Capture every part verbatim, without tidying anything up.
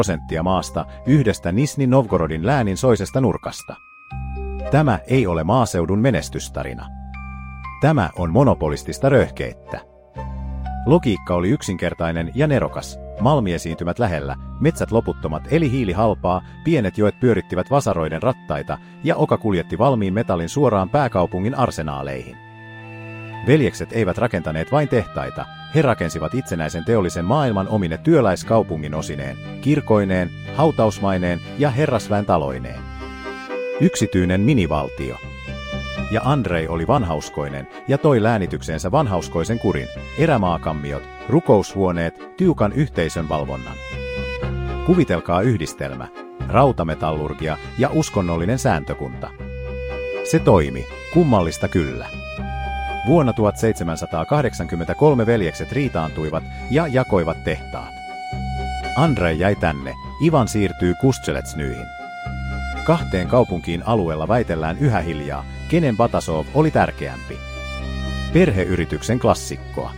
prosenttia maasta yhdestä Nisni Novgorodin läänin soisesta nurkasta. Tämä ei ole maaseudun menestystarina. Tämä on monopolistista röyhkeittä. Logiikka oli yksinkertainen ja nerokas. Malmiesiintymät lähellä, metsät loputtomat eli hiili halpaa, pienet joet pyörittivät vasaroiden rattaita ja oka kuljetti valmiin metallin suoraan pääkaupungin arsenaaleihin. Veljekset eivät rakentaneet vain tehtaita, he rakensivat itsenäisen teollisen maailman omine työläiskaupungin osineen, kirkoineen, hautausmaineen ja herrasväen taloineen. Yksityinen minivaltio. Ja Andrei oli vanhauskoinen ja toi läänitykseensä vanhauskoisen kurin, erämaakammiot, rukoushuoneet, tiukan yhteisön valvonnan. Kuvitelkaa yhdistelmä, rautametallurgia ja uskonnollinen sääntökunta. Se toimi, kummallista kyllä. Vuonna tuhatseitsemänsataakahdeksankymmentäkolme veljekset riitaantuivat ja jakoivat tehtaat. Andrei jäi tänne, Ivan siirtyy Kustseletsnyihin. Kahteen kaupunkiin alueella väitellään yhä hiljaa, kenen Batasov oli tärkeämpi. Perheyrityksen klassikkoa.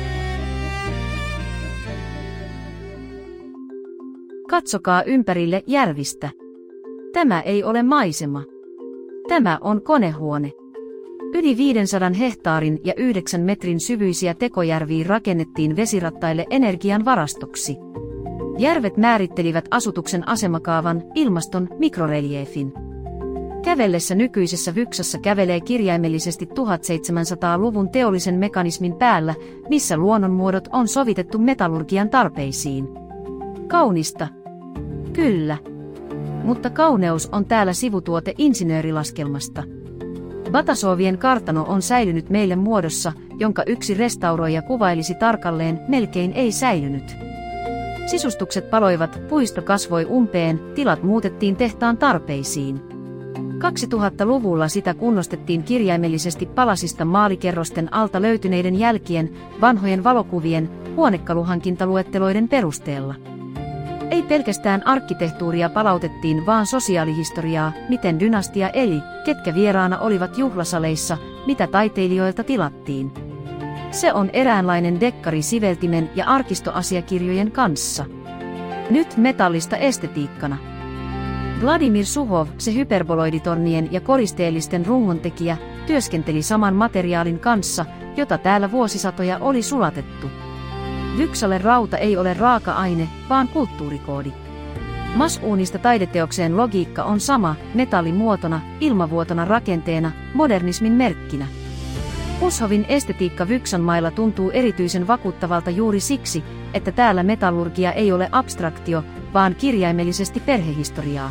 Katsokaa ympärille järvistä. Tämä ei ole maisema. Tämä on konehuone. Yli viisisataa hehtaarin ja yhdeksän metrin syvyisiä tekojärviä rakennettiin vesirattaille energian varastoksi. Järvet määrittelivät asutuksen asemakaavan, ilmaston, mikroreliefin. Kävellessä nykyisessä Vyksassa kävelee kirjaimellisesti tuhatseitsemänsataaluvun teollisen mekanismin päällä, missä luonnonmuodot on sovitettu metallurgian tarpeisiin. Kaunista. Kyllä. Mutta kauneus on täällä sivutuote insinöörilaskelmasta. Batasovien kartano on säilynyt meille muodossa, jonka yksi restauroija kuvailisi tarkalleen, melkein ei säilynyt. Sisustukset paloivat, puisto kasvoi umpeen, tilat muutettiin tehtaan tarpeisiin. kaksituhattaluvulla sitä kunnostettiin kirjaimellisesti palasista maalikerrosten alta löytyneiden jälkien, vanhojen valokuvien, huonekaluhankintaluetteloiden perusteella. Ei pelkästään arkkitehtuuria palautettiin, vaan sosiaalihistoriaa, miten dynastia eli, ketkä vieraana olivat juhlasaleissa, mitä taiteilijoilta tilattiin. Se on eräänlainen dekkari siveltimen ja arkistoasiakirjojen kanssa. Nyt metallista estetiikkana. Vladimir Suhov, se hyperboloiditornien ja koristeellisten rungontekijä, työskenteli saman materiaalin kanssa, jota täällä vuosisatoja oli sulatettu. Vyksalle rauta ei ole raaka-aine, vaan kulttuurikoodi. Masuunista taideteokseen logiikka on sama, metallimuotona, ilmavuotona rakenteena, modernismin merkkinä. Ushovin estetiikka Vyksan mailla tuntuu erityisen vakuuttavalta juuri siksi, että täällä metallurgia ei ole abstraktio, vaan kirjaimellisesti perhehistoriaa.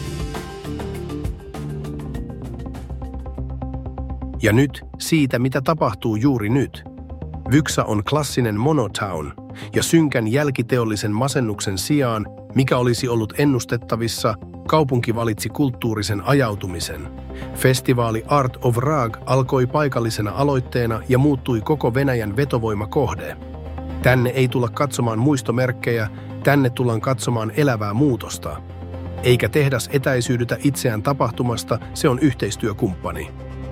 Ja nyt siitä, mitä tapahtuu juuri nyt. Vyksa on klassinen monotown, ja synkän jälkiteollisen masennuksen sijaan, mikä olisi ollut ennustettavissa, kaupunki valitsi kulttuurisen ajautumisen. Festivaali Art of Rag alkoi paikallisena aloitteena ja muuttui koko Venäjän vetovoimakohde. Tänne ei tulla katsomaan muistomerkkejä, tänne tullaan katsomaan elävää muutosta. Eikä tehdas etäisyydytä itseään tapahtumasta, se on yhteistyökumppani.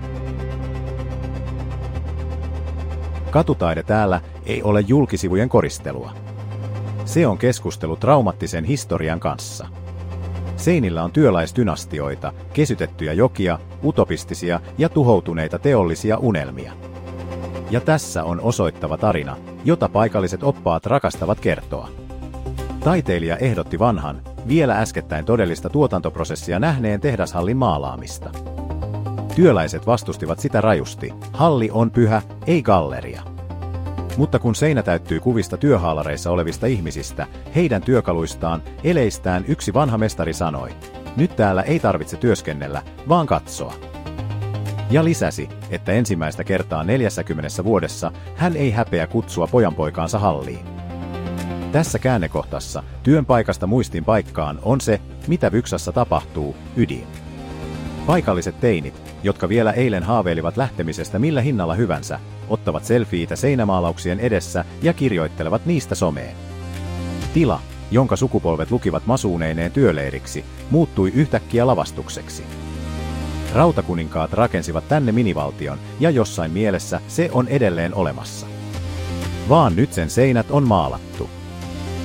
Katutaide täällä ei ole julkisivujen koristelua. Se on keskustelu traumaattisen historian kanssa. Seinillä on työläisdynastioita, kesytettyjä jokia, utopistisia ja tuhoutuneita teollisia unelmia. Ja tässä on osoittava tarina, jota paikalliset oppaat rakastavat kertoa. Taiteilija ehdotti vanhan, vielä äskettäin todellista tuotantoprosessia nähneen tehdashallin maalaamista. Työläiset vastustivat sitä rajusti, halli on pyhä, ei galleria. Mutta kun seinä täyttyy kuvista työhaalareissa olevista ihmisistä, heidän työkaluistaan, eleistään yksi vanha mestari sanoi, nyt täällä ei tarvitse työskennellä, vaan katsoa. Ja lisäsi, että ensimmäistä kertaa neljässäkymmenessä vuodessa hän ei häpeä kutsua pojanpoikaansa halliin. Tässä käännekohtassa, työn paikasta muistin paikkaan on se, mitä Vyksassa tapahtuu, ydin. Paikalliset teinit, jotka vielä eilen haaveilivat lähtemisestä millä hinnalla hyvänsä, ottavat selfieitä seinämaalauksien edessä ja kirjoittelevat niistä someen. Tila, jonka sukupolvet lukivat masuuneineen työleiriksi, muuttui yhtäkkiä lavastukseksi. Rautakuninkaat rakensivat tänne minivaltion, ja jossain mielessä se on edelleen olemassa. Vaan nyt sen seinät on maalattu.